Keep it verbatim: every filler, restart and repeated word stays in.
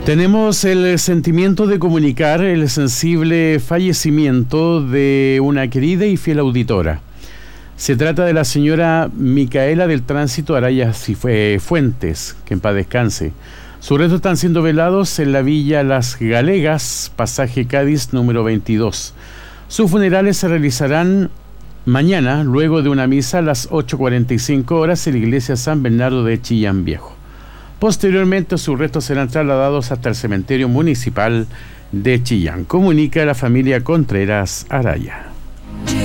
Tenemos el sentimiento de comunicar el sensible fallecimiento de una querida y fiel auditora. Se trata de la señora Micaela del Tránsito Araya Fuentes, que en paz descanse. Sus restos están siendo velados en la Villa Las Galegas, pasaje Cádiz número veintidós. Sus funerales se realizarán mañana, luego de una misa a las ocho cuarenta y cinco horas en la iglesia San Bernardo de Chillán Viejo. Posteriormente, sus restos serán trasladados hasta el cementerio municipal de Chillán. Comunica la familia Contreras Araya.